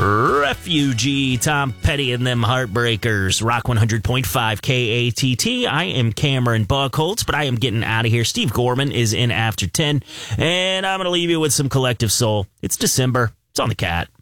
Refugee, Tom Petty and them Heartbreakers, Rock 100.5 KATT. I am Cameron Buckholtz, but I am getting out of here. Steve Gorman is in after 10, and I'm going to leave you with some Collective Soul. It's December. It's on the Cat.